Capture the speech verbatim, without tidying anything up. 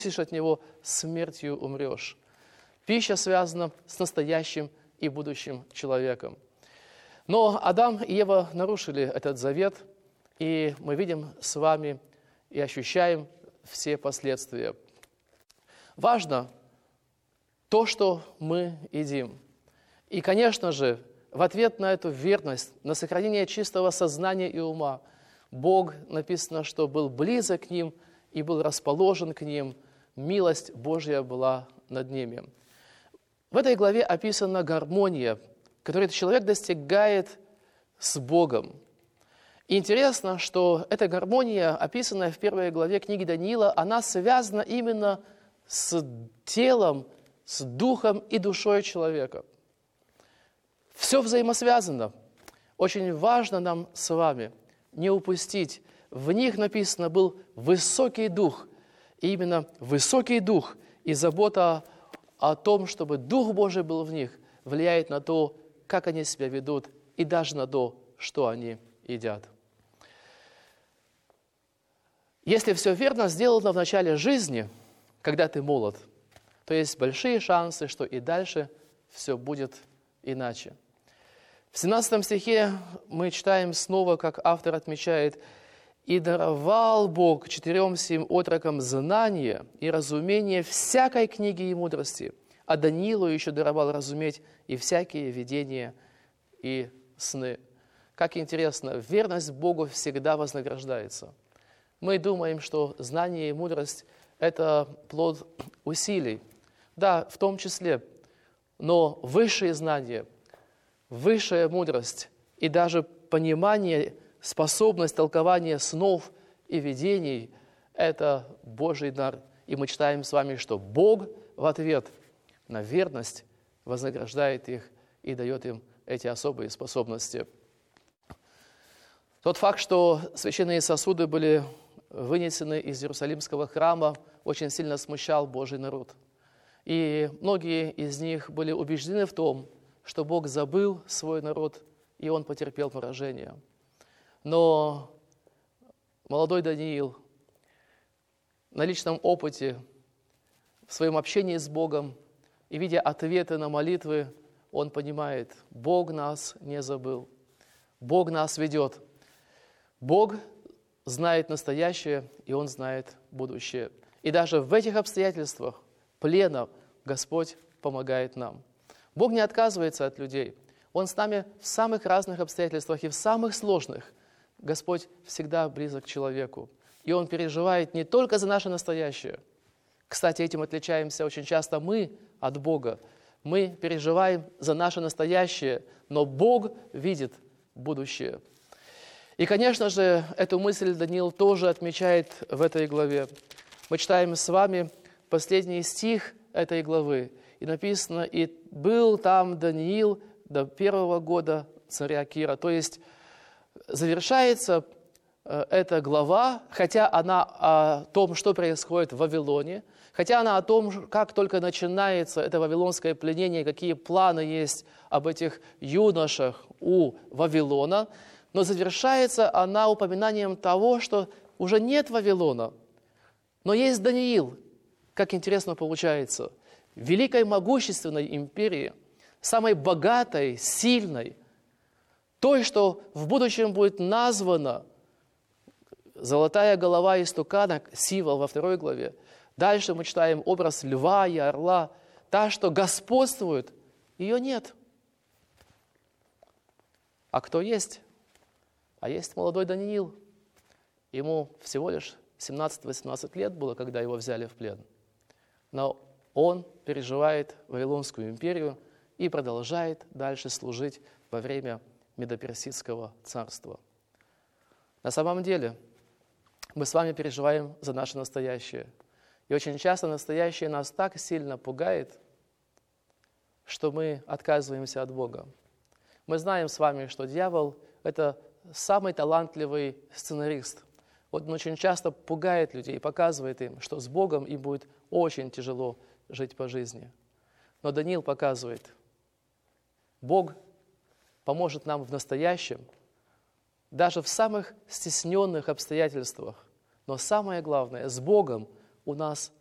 от него, смертью умрешь. Пища связана с настоящим и будущим человеком. Но Адам и Ева нарушили этот завет, и мы видим с вами и ощущаем все последствия. Важно то, что мы едим. И, конечно же, в ответ на эту верность, на сохранение чистого сознания и ума, Бог, написано, что был близок к ним и был расположен к ним, милость Божья была над ними. В этой главе описана гармония, которую человек достигает с Богом. И интересно, что эта гармония, описанная в первой главе книги Даниила, она связана именно с телом, с духом и душой человека. Все взаимосвязано. Очень важно нам с вами не упустить. В них написано был высокий дух. И именно высокий дух и забота о том, чтобы Дух Божий был в них, влияет на то, как они себя ведут, и даже на то, что они едят. Если все верно сделано в начале жизни, когда ты молод, то есть большие шансы, что и дальше все будет иначе. В семнадцатом стихе мы читаем снова, как автор отмечает: «И даровал Бог четырем сим отрокам знание и разумение всякой книги и мудрости, а Даниилу еще даровал разуметь и всякие видения и сны». Как интересно, верность Богу всегда вознаграждается. Мы думаем, что знание и мудрость – это плод усилий. Да, в том числе, но высшие знания, высшая мудрость и даже понимание, способность толкования снов и видений – это Божий дар. И мы читаем с вами, что Бог в ответ на верность вознаграждает их и дает им эти особые способности. Тот факт, что священные сосуды были вынесены из Иерусалимского храма, очень сильно смущал Божий народ. И многие из них были убеждены в том, что Бог забыл свой народ, и он потерпел поражение. Но молодой Даниил на личном опыте, в своем общении с Богом и видя ответы на молитвы, он понимает: Бог нас не забыл, Бог нас ведет. Бог знает настоящее, и Он знает будущее. И даже в этих обстоятельствах плена Господь помогает нам. Бог не отказывается от людей. Он с нами в самых разных обстоятельствах и в самых сложных. Господь всегда близок к человеку. И Он переживает не только за наше настоящее. Кстати, этим отличаемся очень часто мы от Бога. Мы переживаем за наше настоящее, но Бог видит будущее. И, конечно же, эту мысль Даниил тоже отмечает в этой главе. Мы читаем с вами последний стих этой главы. И написано: «И был там Даниил до первого года царя Кира». То есть завершается эта глава, хотя она о том, что происходит в Вавилоне, хотя она о том, как только начинается это вавилонское пленение, какие планы есть об этих юношах у Вавилона, но завершается она упоминанием того, что уже нет Вавилона, но есть Даниил. Как интересно получается. Великой могущественной империи, самой богатой, сильной, той, что в будущем будет названа золотая голова истукана, символ во второй главе. Дальше мы читаем образ льва и орла. Та, что господствует, ее нет. А кто есть? А есть молодой Даниил. Ему всего лишь семнадцать-восемнадцать лет было, когда его взяли в плен. Но он переживает Вавилонскую империю и продолжает дальше служить во время Медоперсидского царства. На самом деле, мы с вами переживаем за наше настоящее. И очень часто настоящее нас так сильно пугает, что мы отказываемся от Бога. Мы знаем с вами, что дьявол – это самый талантливый сценарист. Вот он очень часто пугает людей и показывает им, что с Богом им будет очень тяжело жить по жизни. Но Даниил показывает, Бог поможет нам в настоящем, даже в самых стесненных обстоятельствах. Но самое главное, с Богом у нас